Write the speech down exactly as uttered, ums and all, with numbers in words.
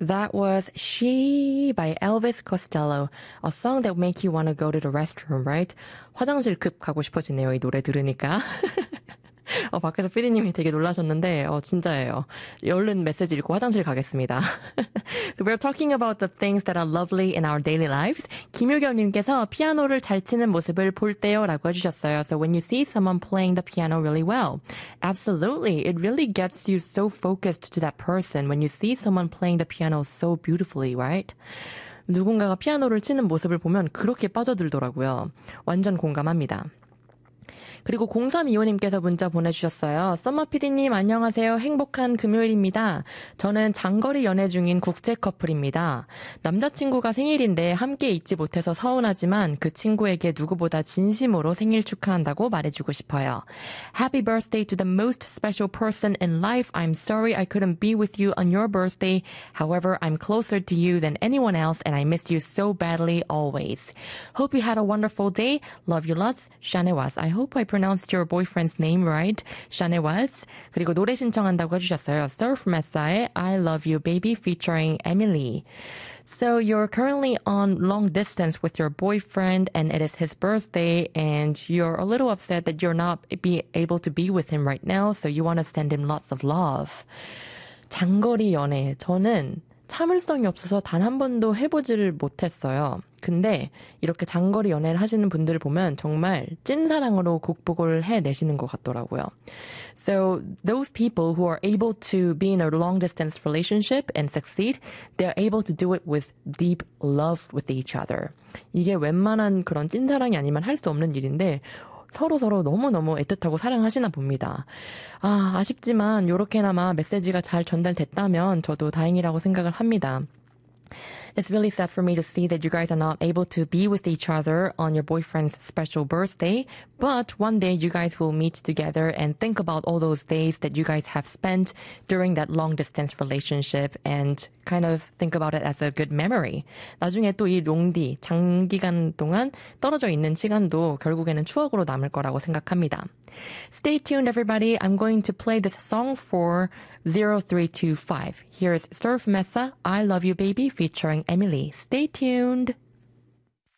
That was She by Elvis Costello, a song that make you want to go to the restroom, right? 화장실 급 가고 싶어지네요, 이 노래 들으니까. 어, 밖에서 피디님이 되게 놀라셨는데, 어, 진짜예요. 얼른 메시지 읽고 화장실 가겠습니다. So we're talking about the things that are lovely in our daily lives. 김유경님께서 피아노를 잘 치는 모습을 볼 때요 라고 해주셨어요. So when you see someone playing the piano really well, absolutely, it really gets you so focused to that person when you see someone playing the piano so beautifully, right? 누군가가 피아노를 치는 모습을 보면 그렇게 빠져들더라고요. 완전 공감합니다. 그리고 공삼이오님께서 문자 보내주셨어요. 썸머 피디님 안녕하세요. 행복한 금요일입니다. 저는 장거리 연애 중인 국제 커플입니다. 남자친구가 생일인데 함께 있지 못해서 서운하지만 그 친구에게 누구보다 진심으로 생일 축하한다고 말해주고 싶어요. Happy birthday to the most special person in life. I'm sorry I couldn't be with you on your birthday. However, I'm closer to you than anyone else and I miss you so badly always. Hope you had a wonderful day. Love you lots. 샤네와스. I hope I pronounced your boyfriend's name right. 샤네와스. 그리고 노래 신청한다고 해주셨어요. Surf Messa의 I Love You Baby featuring Emily. So you're currently on long distance with your boyfriend and it is his birthday and you're a little upset that you're not be able to be with him right now. So you want to send him lots of love. 장거리 연애. 저는 참을성이 없어서 단 한 번도 해보지를 못했어요. 근데 이렇게 장거리 연애를 하시는 분들을 보면 정말 찐사랑으로 극복을 해내시는 것 같더라고요. So those people who are able to be in a long distance relationship and succeed, they're able to do it with deep love with each other. 이게 웬만한 그런 찐사랑이 아니면 할 수 없는 일인데 서로서로 너무너무 애틋하고 사랑하시나 봅니다. 아, 아쉽지만 요렇게나마 메시지가 잘 전달됐다면 저도 다행이라고 생각을 합니다. It's really sad for me to see that you guys are not able to be with each other on your boyfriend's special birthday, but one day you guys will meet together and think about all those days that you guys have spent during that long distance relationship and kind of think about it as a good memory. 나중에 또 이 롱디, 장기간 동안 떨어져 있는 시간도 결국에는 추억으로 남을 거라고 생각합니다. Stay tuned, everybody. I'm going to play this song for zero three two five. Here's Surf Mesa, I Love You Baby featuring Emily. Stay tuned.